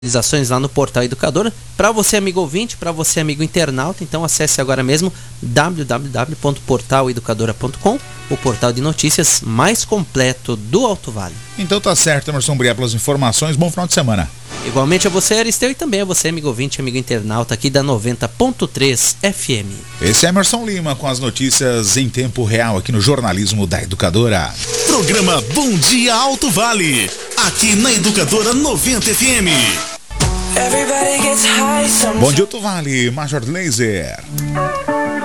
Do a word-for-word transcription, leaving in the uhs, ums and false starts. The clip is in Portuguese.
atualizações lá no Portal Educador. Para você, amigo ouvinte, para você, amigo internauta, então acesse agora mesmo w w w ponto portal educadora ponto com, o portal de notícias mais completo do Alto Vale. Então tá certo, Emerson Briá, pelas informações. Bom final de semana. Igualmente a você, Aristeu, e também a você, amigo ouvinte, amigo internauta aqui da noventa ponto três F M. Esse é Emerson Lima com as notícias em tempo real aqui no jornalismo da Educadora. Programa Bom Dia Alto Vale, aqui na Educadora noventa F M. Bom dia, Alto Vale, Major Laser.